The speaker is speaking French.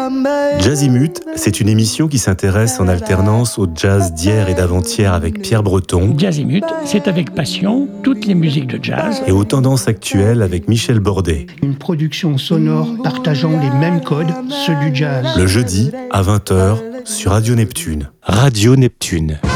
Jazzimut, c'est une émission qui s'intéresse en alternance au jazz d'hier et d'avant-hier avec Pierre Breton. Jazzimut, c'est avec passion toutes les musiques de jazz. Et aux tendances actuelles avec Michel Bordet. Une production sonore partageant les mêmes codes, ceux du jazz. Le jeudi à 20h sur Radio Neptune. Radio Neptune.